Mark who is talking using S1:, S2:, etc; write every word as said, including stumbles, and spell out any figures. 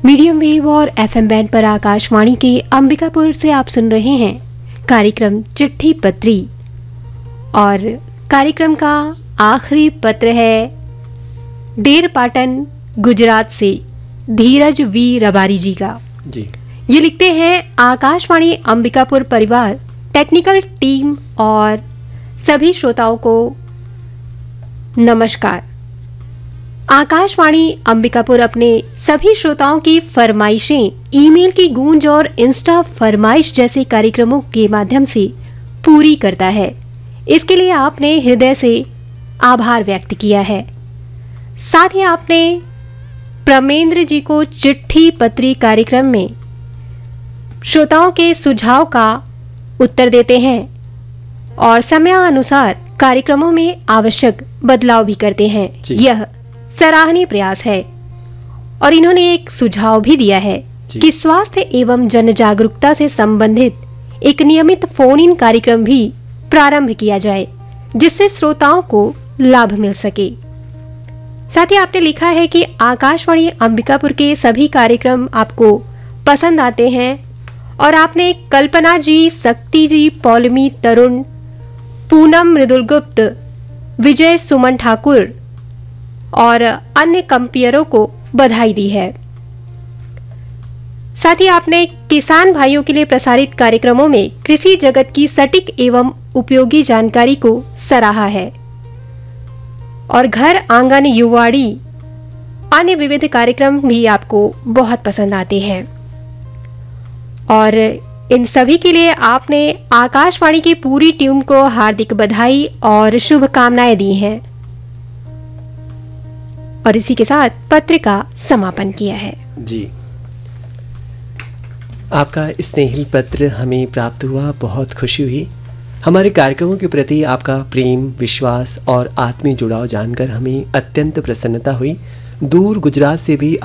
S1: Medium wave और FM band पर आकाशवाणी के अंबिकापुर से आप सुन रहे हैं कार्यक्रम चिट्ठी पत्री। और कार्यक्रम का आखिरी पत्र है डेर पाटन गुजरात से धीरज वी रबारी जी का।
S2: जी
S1: ये लिखते हैं, आकाशवाणी अंबिकापुर परिवार, टेक्निकल टीम और सभी श्रोताओं को नमस्कार। आकाशवाणी अंबिकापुर अपने सभी श्रोताओं की फरमाइशें ईमेल की गूंज और इंस्टा फरमाइश जैसे कार्यक्रमों के माध्यम से पूरी करता है। इसके लिए आपने हृदय से आभार व्यक्त किया है। साथ ही आपने प्रमेंद्र जी को चिट्ठी पत्री कार्यक्रम में श्रोताओं के सुझाव का उत्तर देते हैं और समयानुसार कार्यक्रमों में आवश्यक बदलाव भी करते हैं। यह सराहनीय प्रयास है। और इन्होंने एक सुझाव भी दिया है कि स्वास्थ्य एवं जन जागरूकता से संबंधित एक नियमित फोन इन कार्यक्रम भी प्रारंभ किया जाए, जिससे श्रोताओं को लाभ मिल सके। साथ ही आपने लिखा है कि आकाशवाणी अंबिकापुर के सभी कार्यक्रम आपको पसंद आते हैं और आपने कल्पना जी, शक्ति जी, पौलमी, तरुण, पूनम, मृदुल गुप्त, विजय, सुमन ठाकुर और अन्य कंपेयरों को बधाई दी है। साथ ही आपने किसान भाइयों के लिए प्रसारित कार्यक्रमों में कृषि जगत की सटीक एवं उपयोगी जानकारी को सराहा है। और घर आंगन, युवाड़ी, अन्य विविध कार्यक्रम भी आपको बहुत पसंद आते हैं। और इन सभी के लिए आपने आकाशवाणी की पूरी टीम को हार्दिक बधाई और शुभकामनाएं दी हैं। और इसी के साथ पत्र का समापन किया है।
S2: जी, आपका स्नेहिल पत्र हमें प्राप्त हुआ, बहुत खुशी हुई। हमारे कार्यक्रमों के प्रति आपका प्रेम, विश्वास और आत्मीय जुड़ाव जानकर हमें अत्यंत प्रसन्नता हुई। दूर गुजरात से भी